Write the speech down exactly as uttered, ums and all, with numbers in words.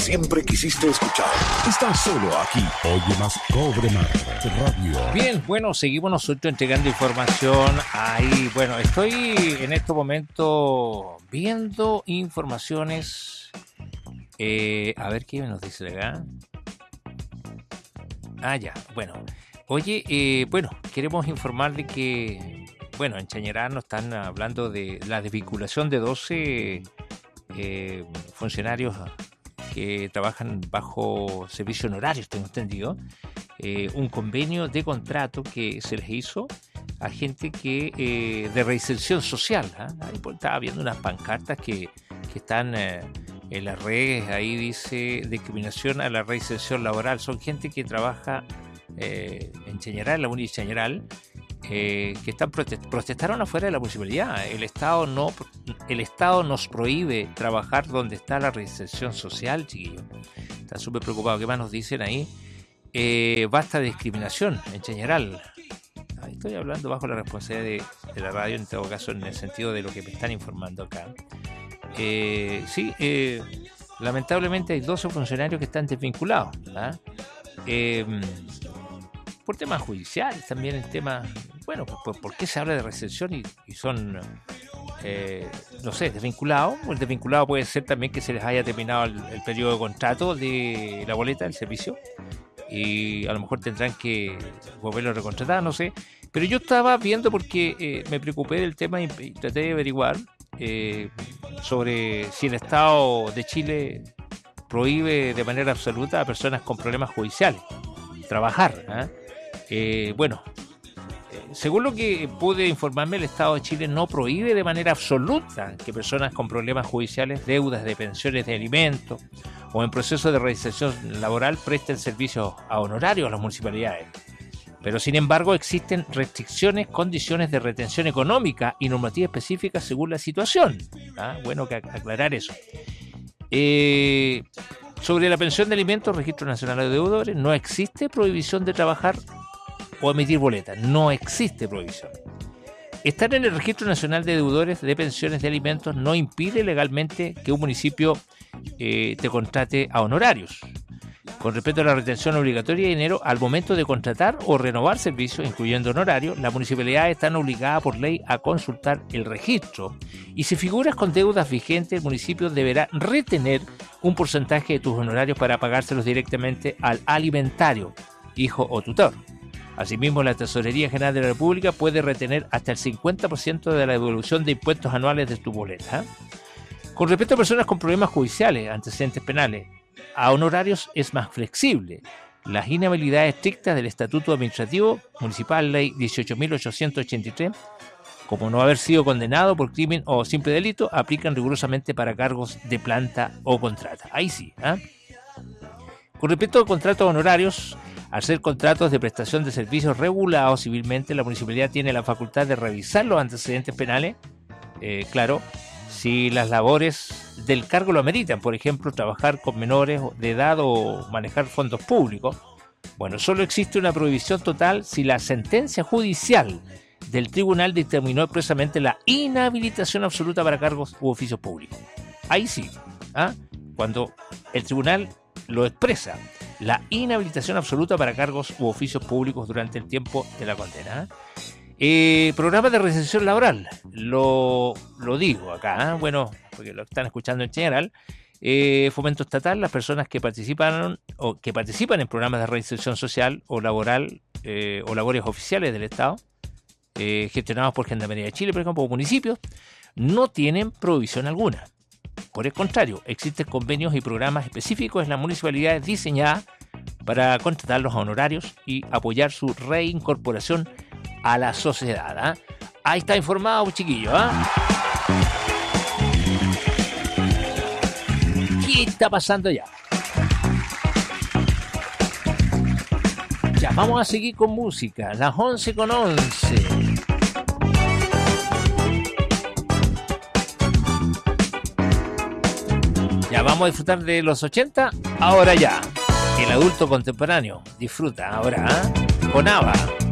siempre quisiste escuchar. Está solo aquí. Oye más Cobre Mar Radio. Bien, bueno, seguimos nosotros entregando información. Ahí, bueno, estoy en este momento viendo informaciones. Eh, a ver qué nos dice acá. Ah, ya, bueno. Oye, eh, bueno, queremos informar de que, bueno, en Chañaral nos están hablando de la desvinculación de doce eh, funcionarios que trabajan bajo servicio honorario, tengo entendido. Eh, un convenio de contrato que se les hizo a gente que eh, de reinserción social. ¿eh? Ahí estaba viendo unas pancartas que, que están eh, en las redes, ahí dice discriminación a la reinserción laboral. Son gente que trabaja eh, en Chañaral, la Uni Chañaral, eh, que están protest- protestaron afuera de la municipalidad. El Estado no, el Estado nos prohíbe trabajar donde está la reinserción social, chiquillos. Están súper preocupados. ¿Qué más nos dicen ahí? Eh, basta de discriminación en Chañaral. Ahí estoy hablando bajo la responsabilidad de, de la radio, en todo caso, en el sentido de lo que me están informando acá. Eh, sí, eh, lamentablemente hay doce funcionarios que están desvinculados, ¿verdad? Eh, por temas judiciales, también el tema, bueno, ¿por, por qué se habla de recepción y, y son, eh, no sé, desvinculados? El desvinculado puede ser también que se les haya terminado el, el periodo de contrato de la boleta del servicio y a lo mejor tendrán que volverlo a recontratar, no sé. Pero yo estaba viendo porque eh, me preocupé del tema y, y traté de averiguar eh, sobre si el Estado de Chile prohíbe de manera absoluta a personas con problemas judiciales trabajar. ¿eh? Eh, bueno, eh, según lo que pude informarme, el Estado de Chile no prohíbe de manera absoluta que personas con problemas judiciales, deudas de pensiones de alimentos o en proceso de reinserción laboral presten servicios a honorarios a las municipalidades. Pero sin embargo existen restricciones, condiciones de retención económica y normativas específicas según la situación. ¿Ah? Bueno que aclarar eso. Eh, sobre la pensión de alimentos, Registro Nacional de Deudores, no existe prohibición de trabajar o emitir boletas. No existe prohibición. Estar en el Registro Nacional de Deudores de Pensiones de Alimentos no impide legalmente que un municipio eh, te contrate a honorarios. Con respecto a la retención obligatoria de dinero, al momento de contratar o renovar servicios, incluyendo honorarios, las municipalidades están obligadas por ley a consultar el registro. Y si figuras con deudas vigentes, el municipio deberá retener un porcentaje de tus honorarios para pagárselos directamente al alimentario, hijo o tutor. Asimismo, la Tesorería General de la República puede retener hasta el cincuenta por ciento de la devolución de impuestos anuales de tu boleta. Con respecto a personas con problemas judiciales, antecedentes penales, a honorarios es más flexible. Las inhabilidades estrictas del Estatuto Administrativo Municipal, Ley dieciocho mil ochocientos ochenta y tres, como no haber sido condenado por crimen o simple delito, aplican rigurosamente para cargos de planta o contrata. Ahí sí. ¿eh? Con respecto a contratos honorarios, al ser contratos de prestación de servicios regulados civilmente, la municipalidad tiene la facultad de revisar los antecedentes penales, eh, claro, si las labores del cargo lo ameritan, por ejemplo, trabajar con menores de edad o manejar fondos públicos. Bueno, solo existe una prohibición total si la sentencia judicial del tribunal determinó expresamente la inhabilitación absoluta para cargos u oficios públicos. Ahí sí, ¿ah? Cuando el tribunal lo expresa, la inhabilitación absoluta para cargos u oficios públicos durante el tiempo de la condena. ¿eh? Eh, programa de reinserción laboral, lo, lo digo acá, ¿eh? Bueno, porque lo están escuchando en general. Eh, fomento estatal, las personas que participan o que participan en programas de reinserción social o laboral eh, o labores oficiales del Estado, eh, gestionados por Gendarmería de Chile, por ejemplo, o municipios, no tienen prohibición alguna. Por el contrario, existen convenios y programas específicos en las municipalidades diseñadas para contratar los honorarios y apoyar su reincorporación a la sociedad. ¿eh? Ahí está informado, chiquillo. ¿eh? ¿Qué está pasando ya? Ya, vamos a seguir con música. Las once con once. Ya, vamos a disfrutar de los ochenta. Ahora ya. El adulto contemporáneo disfruta ahora. ¿eh? Con ABBA.